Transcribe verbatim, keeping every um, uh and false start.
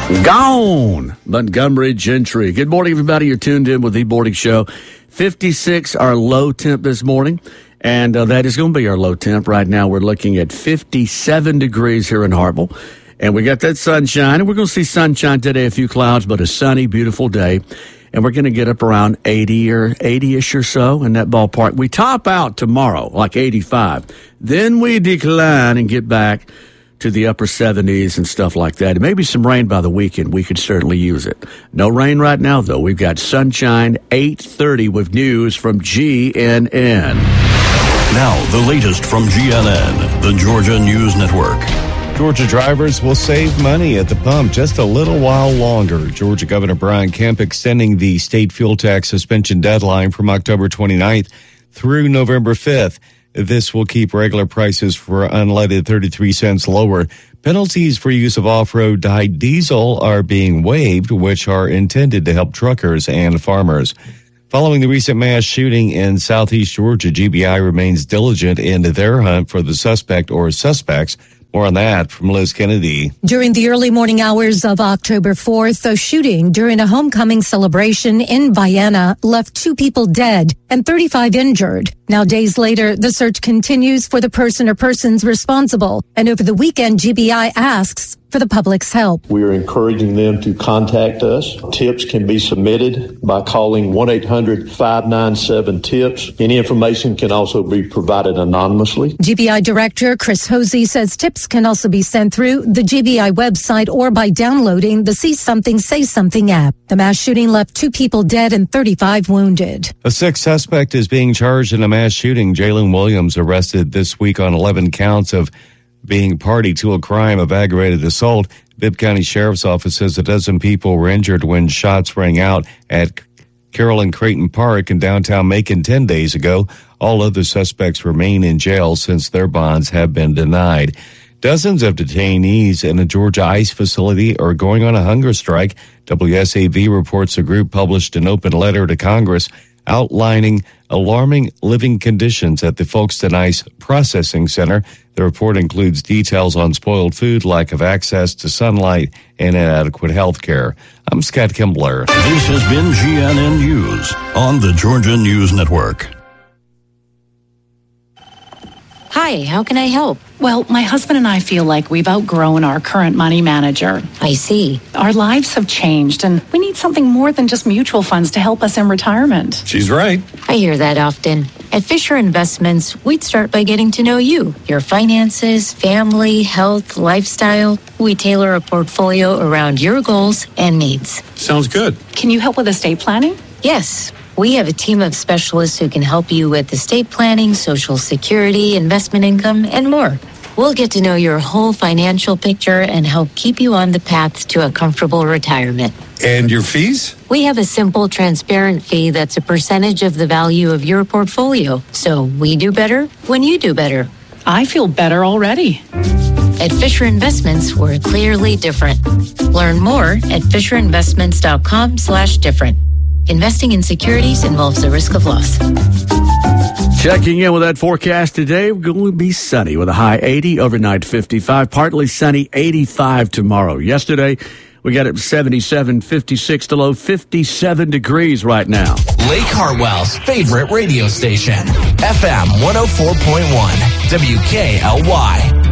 Gone, Montgomery Gentry. Good morning, everybody. You're tuned in with The Morning Show. fifty-six, our low temp this morning, and uh, that is going to be our low temp. Right now, we're looking at fifty-seven degrees here in Hartwell, and we got that sunshine, and we're going to see sunshine today, a few clouds, but a sunny, beautiful day, and we're going to get up around eighty or eighty-ish or so in that ballpark. We top out tomorrow, like eighty-five. Then we decline and get back to the upper seventies and stuff like that. And maybe some rain by the weekend. We could certainly use it. No rain right now, though. We've got sunshine, eight thirty with news from G N N. Now, the latest from G N N, the Georgia News Network. Georgia drivers will save money at the pump just a little while longer. Georgia Governor Brian Kemp extending the state fuel tax suspension deadline from October twenty-ninth through November fifth. This will keep regular prices for unleaded thirty-three cents lower. Penalties for use of off-road dyed diesel are being waived, which are intended to help truckers and farmers. Following the recent mass shooting in southeast Georgia, G B I remains diligent in their hunt for the suspect or suspects. More on that from Liz Kennedy. During the early morning hours of October fourth, a shooting during a homecoming celebration in Vienna left two people dead and thirty-five injured. Now, days later, the search continues for the person or persons responsible. And over the weekend, G B I asks for the public's help. We are encouraging them to contact us. Tips can be submitted by calling one eight hundred five nine seven tips. Any information can also be provided anonymously. G B I Director Chris Hosey says tips can also be sent through the G B I website or by downloading the See Something, Say Something app. The mass shooting left two people dead and thirty-five wounded. A sixth suspect is being charged in a mass shooting. Jalen Williams arrested this week on eleven counts of being party to a crime of aggravated assault. Bibb County Sheriff's Office says a dozen people were injured when shots rang out at Carolyn Creighton Park in downtown Macon ten days ago. All other suspects remain in jail since their bonds have been denied. Dozens of detainees in a Georgia ICE facility are going on a hunger strike. W S A V reports the group published an open letter to Congress outlining alarming living conditions at the Folkestone ICE Processing Center. The report includes details on spoiled food, lack of access to sunlight, and inadequate health care. I'm Scott Kimbler. This has been G N N News on the Georgia News Network. Hi, how can I help? Well, my husband and I feel like we've outgrown our current money manager. I see. Our lives have changed, and we need something more than just mutual funds to help us in retirement. She's right. I hear that often. At Fisher Investments, we'd start by getting to know you, your finances, family, health, lifestyle. We tailor a portfolio around your goals and needs. Sounds good. Can you help with estate planning? Yes. We have a team of specialists who can help you with estate planning, Social Security, investment income, and more. We'll get to know your whole financial picture and help keep you on the path to a comfortable retirement. And your fees? We have a simple, transparent fee that's a percentage of the value of your portfolio. So we do better when you do better. I feel better already. At Fisher Investments, we're clearly different. Learn more at fisherinvestments.com slash different. Investing in securities involves the risk of loss. Checking in with that forecast today, we're going to be sunny with a high eighty, overnight fifty-five, partly sunny, eighty-five tomorrow. Yesterday, we got it seventy-seven, fifty-six to low, fifty-seven degrees right now. Lake Hartwell's favorite radio station, F M one oh four point one, W K L Y.